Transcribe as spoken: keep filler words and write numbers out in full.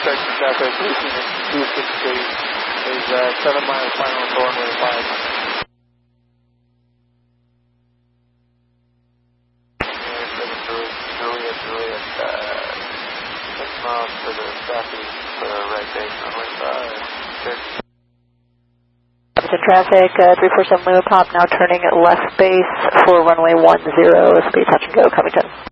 section traffic, reaching in Houston City, is uh, seven miles final to runway five. Juliet, Juliet, uh, six miles to the southeast, uh, right base, runway five. Traffic, uh, three four seven Lima Pop, now turning left base for runway one zero, speed touch and go, Covington.